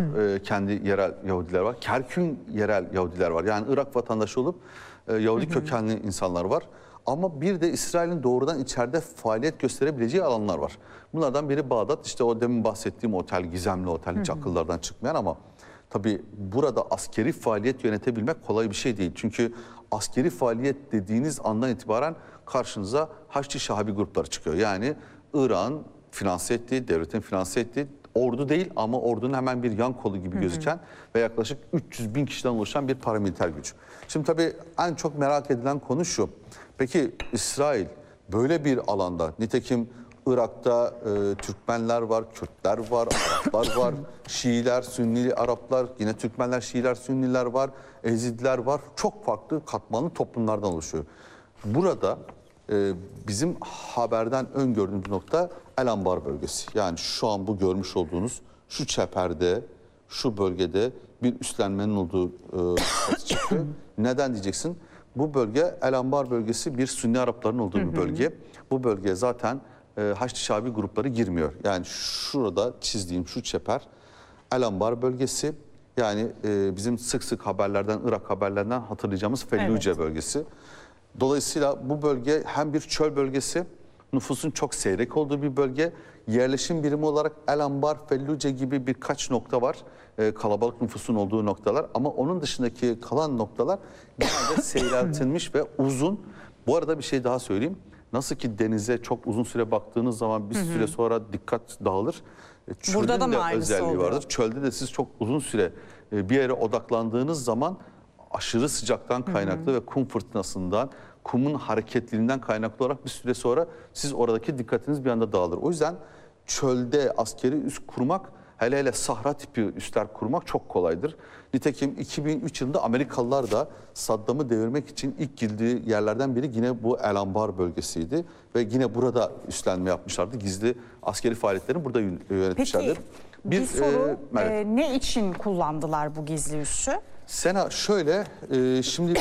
kendi yerel Yahudiler var. Kerkün yerel Yahudiler var. Yani Irak vatandaşı olup Yahudi kökenli insanlar var. Ama bir de İsrail'in doğrudan içeride faaliyet gösterebileceği alanlar var. Bunlardan biri Bağdat. İşte o demin bahsettiğim otel, gizemli otel, hiç akıllardan çıkmayan ama tabii burada askeri faaliyet yönetebilmek kolay bir şey değil. Çünkü askeri faaliyet dediğiniz andan itibaren karşınıza Haçlı Şahabi grupları çıkıyor. Yani Irak'ın finanse ettiği, devletin finanse ettiği, ordu değil ama ordunun hemen bir yan kolu gibi gözüken ve yaklaşık 300 bin kişiden oluşan bir paramiliter güç. Şimdi tabii en çok merak edilen konu şu. Peki İsrail böyle bir alanda, nitekim Irak'ta Türkmenler var, Kürtler var, Araplar var, Şiiler, Sünni Araplar, yine Türkmenler, Şiiler, Sünniler var, Ezidiler var. Çok farklı katmanlı toplumlardan oluşuyor. Burada bizim haberden öngördüğümüz nokta El Anbar bölgesi. Yani şu an bu görmüş olduğunuz şu çeperde, şu bölgede bir üstlenmenin olduğu çıkıyor. Neden diyeceksin? Bu bölge El Anbar bölgesi bir Sünni Arapların olduğu bir bölge. Bu bölgeye zaten Haçlı Şabi grupları girmiyor. Yani şurada çizdiğim şu çeper El Anbar bölgesi. Yani bizim sık sık haberlerden, Irak haberlerinden hatırlayacağımız Felluce bölgesi. Dolayısıyla bu bölge hem bir çöl bölgesi, nüfusun çok seyrek olduğu bir bölge, yerleşim birimi olarak El Anbar, Felluce gibi birkaç nokta var. Kalabalık nüfusun olduğu noktalar ama onun dışındaki kalan noktalar genelde seyreltilmiş ve uzun. Bu arada bir şey daha söyleyeyim. Nasıl ki denize çok uzun süre baktığınız zaman bir süre sonra dikkat dağılır. Burada da Çölün de mı aynısı özelliği oluyor? vardır. Çölde de siz çok uzun süre bir yere odaklandığınız zaman aşırı sıcaktan kaynaklı ve kum fırtınasından, kumun hareketliliğinden kaynaklı olarak bir süre sonra siz oradaki dikkatiniz bir anda dağılır. O yüzden çölde askeri üs kurmak, hele hele sahra tipi üsler kurmak çok kolaydır. Nitekim 2003 yılında Amerikalılar da Saddam'ı devirmek için ilk girdiği yerlerden biri yine bu El Anbar bölgesiydi. Ve yine burada üstlenme yapmışlardı. Gizli askeri faaliyetlerini burada yönetmişlerdir. Peki bir soru, ne için kullandılar bu gizli üssü? Sena şöyle, şimdi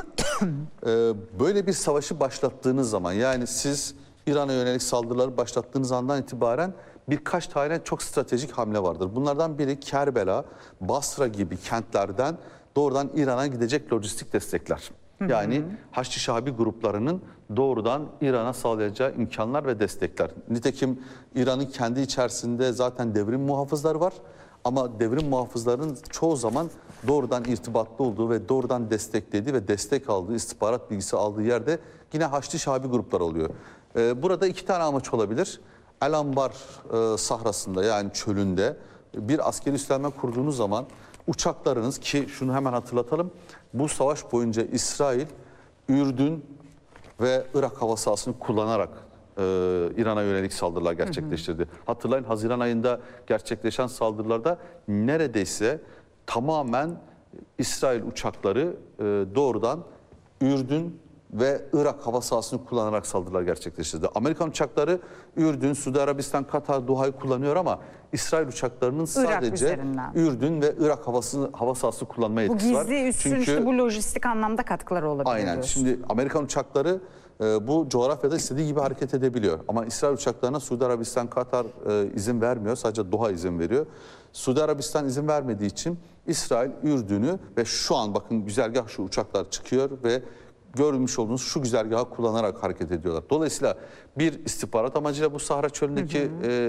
böyle bir savaşı başlattığınız zaman, yani siz İran'a yönelik saldırıları başlattığınız andan itibaren birkaç tane çok stratejik hamle vardır. Bunlardan biri Kerbela, Basra gibi kentlerden doğrudan İran'a gidecek lojistik destekler. Yani Haçlı Şabi gruplarının doğrudan İran'a sağlayacağı imkanlar ve destekler. Nitekim İran'ın kendi içerisinde zaten devrim muhafızları var. Ama devrim muhafızlarının çoğu zaman doğrudan irtibatlı olduğu ve doğrudan desteklediği ve destek aldığı, istihbarat bilgisi aldığı yerde yine Haçlı Şabi gruplar oluyor. Burada iki tane amaç olabilir. El Anbar sahrasında, yani çölünde bir askeri üslenme kurduğunuz zaman uçaklarınız, ki şunu hemen hatırlatalım, bu savaş boyunca İsrail, Ürdün ve Irak hava sahasını kullanarak İran'a yönelik saldırılar gerçekleştirdi. Hatırlayın, Haziran ayında gerçekleşen saldırılarda neredeyse tamamen İsrail uçakları doğrudan Ürdün ve Irak hava sahasını kullanarak saldırılar gerçekleştirdi. Amerikan uçakları Ürdün, Suudi Arabistan, Katar, Duha'yı kullanıyor ama İsrail uçaklarının sadece Ürdün ve Irak hava sahası kullanma yetkisi var. Bu gizli üssün işte bu lojistik anlamda katkıları olabilir. Aynen. Diyorsun. Şimdi Amerikan uçakları bu coğrafyada istediği gibi hareket edebiliyor. Ama İsrail uçaklarına Suudi Arabistan, Katar izin vermiyor. Sadece Doha izin veriyor. Suudi Arabistan izin vermediği için İsrail Ürdün'ü ve şu an bakın güzergah, şu uçaklar çıkıyor ve görmüş olduğunuz şu güzergahı kullanarak hareket ediyorlar. Dolayısıyla bir istihbarat amacıyla bu Sahra Çölü'ndeki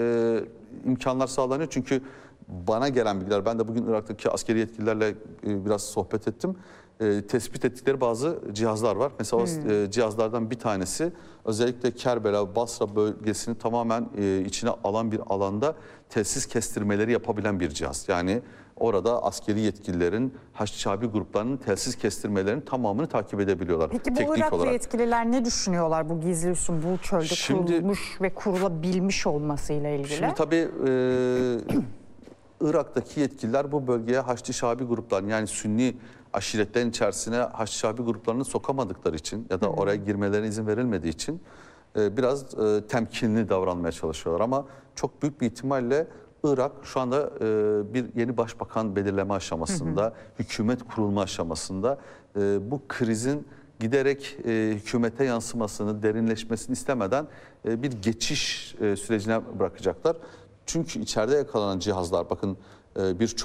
imkanlar sağlanıyor. Çünkü bana gelen bilgiler, ben de bugün Irak'taki askeri yetkililerle biraz sohbet ettim. Tespit ettikleri bazı cihazlar var. Mesela o cihazlardan bir tanesi özellikle Kerbela, Basra bölgesini tamamen içine alan bir alanda telsiz kestirmeleri yapabilen bir cihaz. Yani orada askeri yetkililerin, Haçlı Şabi gruplarının telsiz kestirmelerinin tamamını takip edebiliyorlar. Peki bu Iraklı yetkililer ne düşünüyorlar bu gizli üssün bu çölde kurulmuş ve kurulabilmiş olmasıyla ilgili? Şimdi tabii Irak'taki yetkililer bu bölgeye Haçlı Şabi gruplarının, yani Sünni aşiretlerin içerisine Haçlı Şabi gruplarını sokamadıkları için ya da oraya girmelerine izin verilmediği için biraz temkinli davranmaya çalışıyorlar. Ama çok büyük bir ihtimalle Irak şu anda bir yeni başbakan belirleme aşamasında, hükümet kurulma aşamasında. Bu krizin giderek hükümete yansımasını, derinleşmesini istemeden bir geçiş sürecine bırakacaklar. Çünkü içeride yakalanan cihazlar, bakın bir